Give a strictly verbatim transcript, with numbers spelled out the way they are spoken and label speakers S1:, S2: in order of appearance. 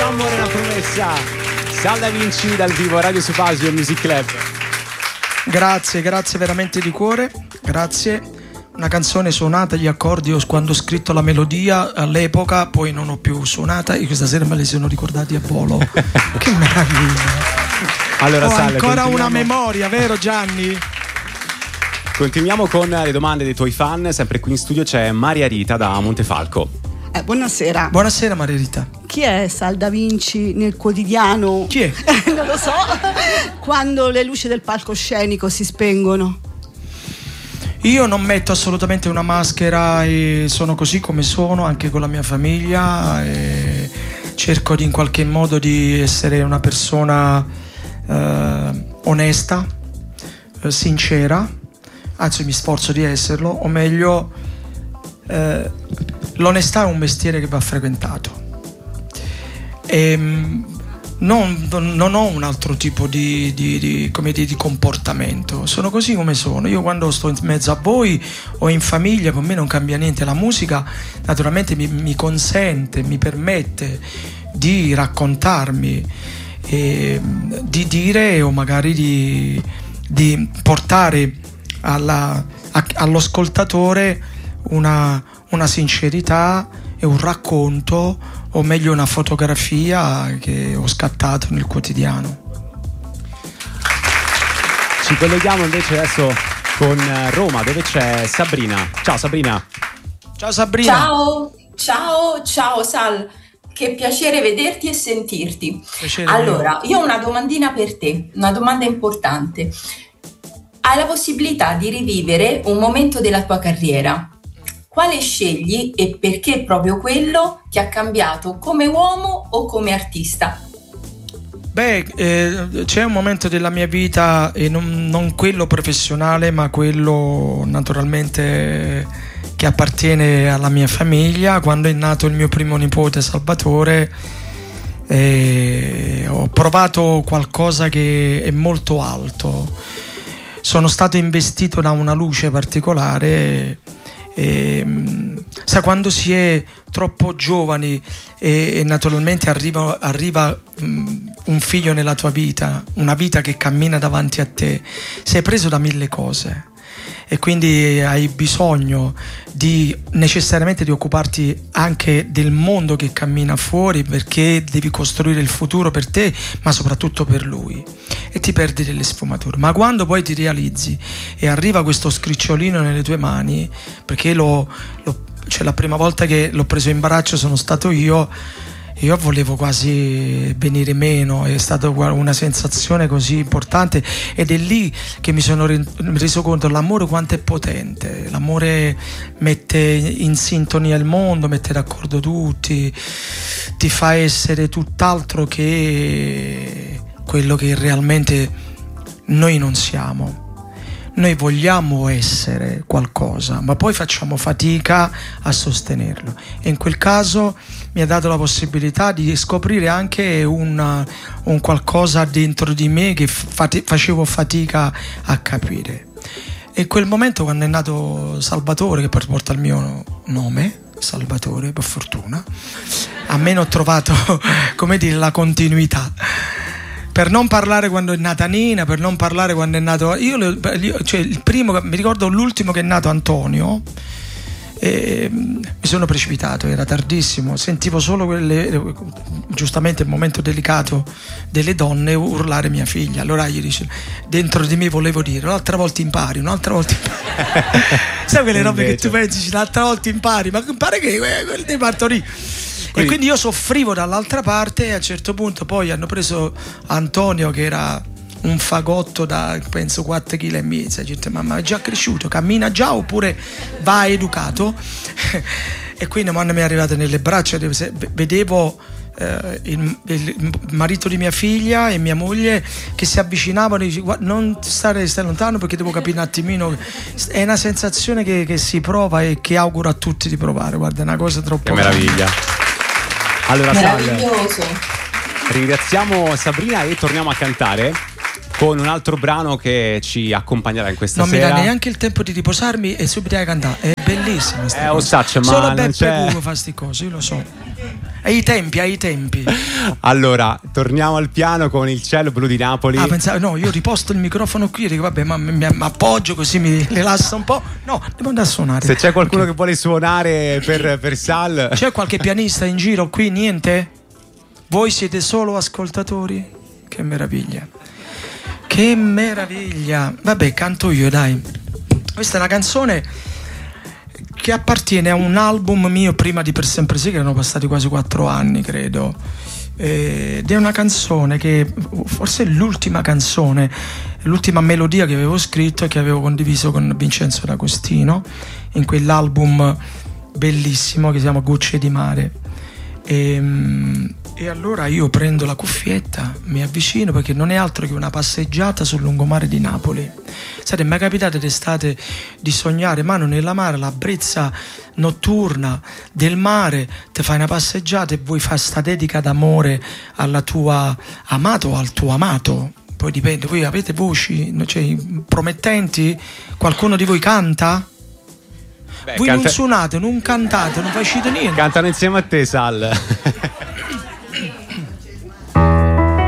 S1: Amore è una promessa. Sal Da Vinci dal vivo, Radio Subasio Music Club.
S2: Grazie, grazie veramente di cuore, grazie. Una canzone suonata, gli accordi, quando ho scritto la melodia all'epoca, poi non ho più suonata e questa sera me le sono ricordati a volo. Che meraviglia.
S1: Allora,
S2: ho
S1: Sal,
S2: ancora una memoria, vero Gianni?
S1: Continuiamo con le domande dei tuoi fan. Sempre qui in studio c'è Maria Rita da Montefalco.
S3: Eh, buonasera.
S2: Buonasera Maria Rita.
S3: Chi è Sal Da Vinci nel quotidiano?
S2: Chi è?
S3: Non lo so. Quando le luci del palcoscenico si spengono.
S2: Io non metto assolutamente una maschera e sono così come sono, anche con la mia famiglia, e cerco di in qualche modo di essere una persona eh, onesta, eh, sincera, anzi mi sforzo di esserlo, o meglio eh, l'onestà è un mestiere che va frequentato e non, non ho un altro tipo di, di, di, come dire, di comportamento, sono così come sono. Io quando sto in mezzo a voi o in famiglia, per me non cambia niente. La musica naturalmente mi, mi consente, mi permette di raccontarmi, e di dire o magari di, di portare alla, a, all'ascoltatore una, una sincerità e un racconto, o meglio una fotografia che ho scattato nel quotidiano.
S1: Ci colleghiamo invece adesso con Roma, dove c'è Sabrina. Ciao Sabrina.
S2: Ciao Sabrina.
S4: Ciao, ciao, ciao Sal. Che piacere vederti e sentirti.
S2: Piacere
S4: allora, io ho una domandina per te, una domanda importante. Hai la possibilità di rivivere un momento della tua carriera. Quale scegli e perché proprio quello ti ha cambiato come uomo o come artista?
S2: Beh, eh, c'è un momento della mia vita, e non, non quello professionale, ma quello naturalmente che appartiene alla mia famiglia. Quando è nato il mio primo nipote Salvatore, eh, ho provato qualcosa che è molto alto. Sono stato investito da una luce particolare. E, sa, quando si è troppo giovani e, e naturalmente arriva, arriva um, un figlio nella tua vita, una vita che cammina davanti a te, sei preso da mille cose e quindi hai bisogno di necessariamente di occuparti anche del mondo che cammina fuori, perché devi costruire il futuro per te ma soprattutto per lui, e ti perdi delle sfumature. Ma quando poi ti realizzi e arriva questo scricciolino nelle tue mani, perché lo, lo, cioè la prima volta che l'ho preso in braccio sono stato io, io volevo quasi venire meno, è stata una sensazione così importante, ed è lì che mi sono reso conto l'amore quanto è potente. L'amore mette in sintonia il mondo, mette d'accordo tutti, ti fa essere tutt'altro che quello che realmente noi non siamo. Noi vogliamo essere qualcosa, ma poi facciamo fatica a sostenerlo, e in quel caso mi ha dato la possibilità di scoprire anche una, un qualcosa dentro di me che fati- facevo fatica a capire. E quel momento, quando è nato Salvatore, che porta il mio nome, Salvatore, per fortuna, almeno ho trovato, come dire, la continuità. Per non parlare quando è nata Nina, per non parlare quando è nato io, io cioè il primo, mi ricordo l'ultimo che è nato Antonio, e mi sono precipitato, era tardissimo, sentivo solo quelle, giustamente il momento delicato delle donne, urlare mia figlia. Allora io dice, dentro di me volevo dire, un'altra volta impari, un'altra volta impari. Sai quelle robe che tu pensi, un'altra volta impari, ma pare che quel devi partorire. E quindi io soffrivo dall'altra parte, e a un certo punto poi hanno preso Antonio, che era un fagotto da penso quattro chili e mezzo. Gente, mamma è già cresciuto, cammina già oppure va educato? E quindi quando mi è arrivato nelle braccia vedevo eh, il, il marito di mia figlia e mia moglie che si avvicinavano e dice, non stare stai lontano perché devo capire un attimino. È una sensazione che, che si prova e che auguro a tutti di provare. Guarda, è una cosa troppo...
S1: Che meraviglia. Allora,
S4: meraviglioso.
S1: Sal, ringraziamo Sabrina e torniamo a cantare con un altro brano che ci accompagnerà in questa
S2: non
S1: sera.
S2: Non mi dà neanche il tempo di riposarmi e subito a cantare. È bellissimo.
S1: Eh, lo saccio, ma
S2: solo
S1: non
S2: Beppe
S1: c'è...
S2: Culo fa sti cose, io lo so. ai tempi, ai tempi.
S1: Allora, torniamo al piano con il cielo blu di Napoli.
S2: Ah, pensavo, no, io riposto il microfono qui e dico vabbè, ma mi, mi appoggio così mi rilassa un po'. No, devo andare a suonare.
S1: Se c'è qualcuno
S2: okay.
S1: che vuole suonare per, per Sal.
S2: C'è qualche pianista in giro qui? Niente? Voi siete solo ascoltatori? Che meraviglia. Che meraviglia. Vabbè, canto io, dai. Questa è una canzone che appartiene a un album mio prima di Per Sempre Sì, che erano passati quasi quattro anni, credo. Ed è una canzone che forse è l'ultima canzone, l'ultima melodia che avevo scritto e che avevo condiviso con Vincenzo D'Agostino in quell'album bellissimo che si chiama Gocce di Mare. E, e allora io prendo la cuffietta, mi avvicino, perché non è altro che una passeggiata sul lungomare di Napoli. Siete mai capitato d'estate di sognare mano nella mare, la brezza notturna del mare, ti fai una passeggiata e vuoi fare sta dedica d'amore alla tua amata o al tuo amato? Poi dipende, voi avete voci, cioè, promettenti? Qualcuno di voi canta?
S1: Beh,
S2: voi
S1: canta...
S2: non suonate, non cantate, non facete niente.
S1: Cantano insieme a te, Sal.